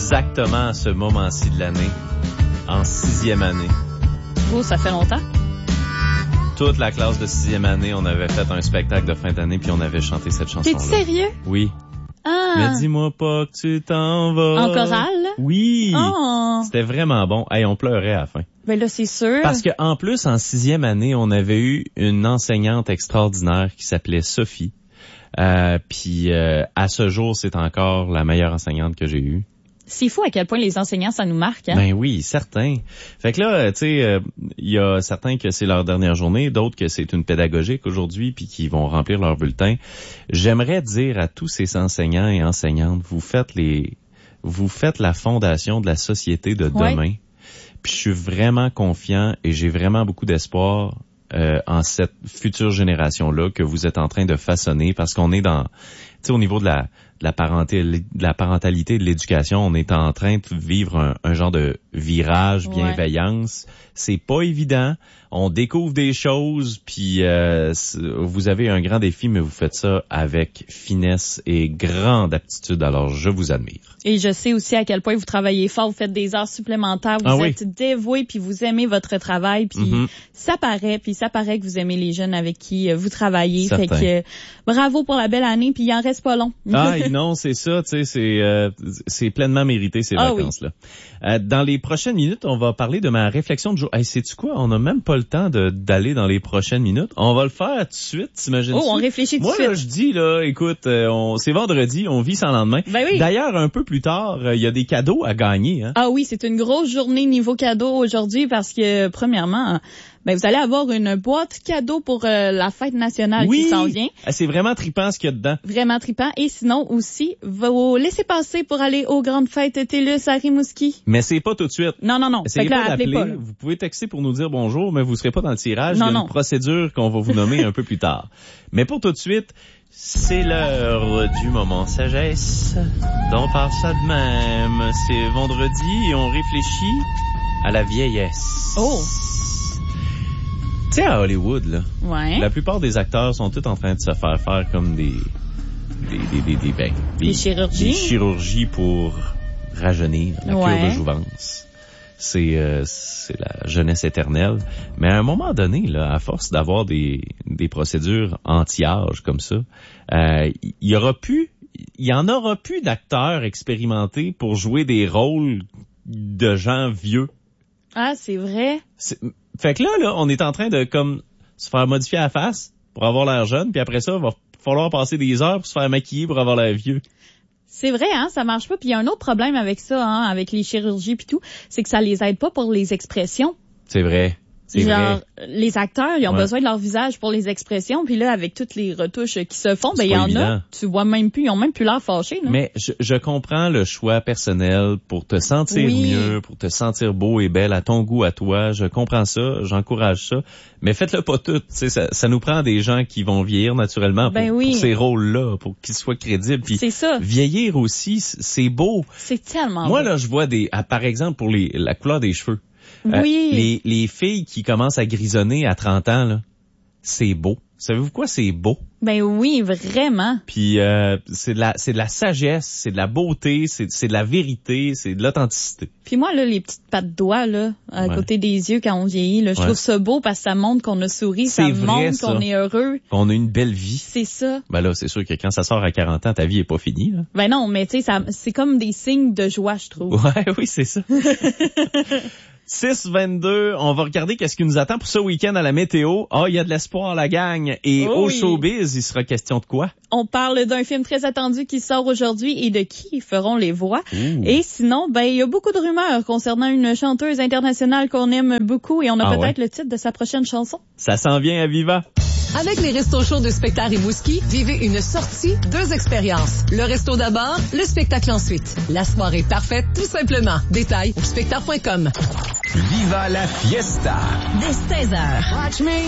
exactement à ce moment-ci de l'année, en 6e année. Oh, ça fait longtemps. Toute la classe de 6e année, on avait fait un spectacle de fin d'année puis on avait chanté cette chanson-là. T'es sérieux? Oui. Ah. Mais dis-moi pas que tu t'en vas. En chorale? Oui. Oh. C'était vraiment bon. Hey, on pleurait à la fin. Ben là, c'est sûr. Parce que en plus, en 6e année, on avait eu une enseignante extraordinaire qui s'appelait Sophie. Puis à ce jour, c'est encore la meilleure enseignante que j'ai eue. C'est fou à quel point les enseignants, ça nous marque, hein? Ben oui, certains. Fait que là, tu sais, il y a certains que c'est leur dernière journée, d'autres que c'est une pédagogique aujourd'hui, puis qui vont remplir leur bulletin. J'aimerais dire à tous ces enseignants et enseignantes, vous faites la fondation de la société de demain. Ouais. Puis je suis vraiment confiant et j'ai vraiment beaucoup d'espoir en cette future génération-là que vous êtes en train de façonner, parce qu'on est dans, tu sais, au niveau de la parentalité et de l'éducation, on est en train de vivre un genre de virage, bienveillance. Ouais. C'est pas évident. On découvre des choses, puis vous avez un grand défi, mais vous faites ça avec finesse et grande aptitude. Alors, je vous admire. Et je sais aussi à quel point vous travaillez fort, vous faites des heures supplémentaires, vous êtes dévoués, puis vous aimez votre travail, puis ça paraît que vous aimez les jeunes avec qui vous travaillez. Certain. Fait que bravo pour la belle année, puis il en reste pas long. Ah non, c'est ça, tu sais, c'est pleinement mérité ces vacances-là. Oui. Dans les prochaines minutes, on va parler de ma réflexion de jour. Hey, sais-tu quoi? On n'a même pas le temps d'aller dans les prochaines minutes. On va le faire tout de suite, t'imagines? Oh, on réfléchit tout de suite. Moi, là, je dis, là, écoute, c'est vendredi, on vit sans lendemain. Ben oui. D'ailleurs, un peu plus tard, il y a des cadeaux à gagner, hein? Ah oui, c'est une grosse journée niveau cadeau aujourd'hui parce que, premièrement, ben vous allez avoir une boîte cadeau pour la fête nationale qui s'en vient. C'est vraiment trippant ce qu'il y a dedans. Vraiment trippant. Et sinon aussi, vous laissez passer pour aller aux grandes fêtes TELUS à Rimouski. Mais c'est pas tout de suite. Non. Essayez pas d'appeler. Vous pouvez texter pour nous dire bonjour, mais vous serez pas dans le tirage. Il y a une procédure qu'on va vous nommer un peu plus tard. Mais pour tout de suite, c'est l'heure du moment sagesse. On parle ça de même. C'est vendredi et on réfléchit à la vieillesse. Oh! Tu sais, à Hollywood, là, la plupart des acteurs sont tous en train de se faire comme des chirurgies. Des chirurgies pour rajeunir, la cure de jouvence. C'est la jeunesse éternelle. Mais à un moment donné, là, à force d'avoir des procédures anti-âge comme ça, il y en aura plus d'acteurs expérimentés pour jouer des rôles de gens vieux. Ah, c'est vrai. Fait que là, on est en train de comme se faire modifier la face pour avoir l'air jeune, puis après ça, il va falloir passer des heures pour se faire maquiller pour avoir l'air vieux. C'est vrai, hein, ça marche pas. Puis il y a un autre problème avec ça, hein, avec les chirurgies puis tout, c'est que ça les aide pas pour les expressions. C'est vrai. Genre, les acteurs, ils ont besoin de leur visage pour les expressions, puis là, avec toutes les retouches qui se font, ben il y en a, tu vois même plus, ils ont même plus l'air fâchés. Là. Mais je comprends le choix personnel pour te sentir mieux, pour te sentir beau et belle à ton goût, à toi. Je comprends ça, j'encourage ça. Mais faites-le pas tout. Ça nous prend des gens qui vont vieillir naturellement pour ces rôles-là, pour qu'ils soient crédibles. Puis c'est ça. Vieillir aussi, c'est beau. C'est tellement Moi, beau. là, je vois par exemple, pour la couleur des cheveux. Les filles qui commencent à grisonner à 30 ans, là, c'est beau. Savez-vous quoi, c'est beau? Ben oui, vraiment. Puis c'est de la sagesse, c'est de la beauté, c'est de la vérité, c'est de l'authenticité. Puis moi, là, les petites pattes doigts, là, à côté des yeux quand on vieillit, là, je trouve ça beau parce que ça montre qu'on a souri, ça montre qu'on est heureux. Qu'on a une belle vie. C'est ça. Ben là, c'est sûr que quand ça sort à 40 ans, ta vie est pas finie, là. Ben non, mais tu sais, c'est comme des signes de joie, je trouve. Ouais, oui, c'est ça. 6-22, on va regarder qu'est-ce qui nous attend pour ce week-end à la météo. Il y a de l'espoir, la gang. Et au showbiz, il sera question de quoi? On parle d'un film très attendu qui sort aujourd'hui et de qui feront les voix. Et sinon, ben il y a beaucoup de rumeurs concernant une chanteuse internationale qu'on aime beaucoup et on a peut-être le titre de sa prochaine chanson. Ça s'en vient à Viva. Avec les restos chauds de Spectacle Rimouski, vivez une sortie, 2 expériences. Le resto d'abord, le spectacle ensuite. La soirée parfaite, tout simplement. Détails au spectacle.com. Viva la fiesta. Dès 16h. Watch me.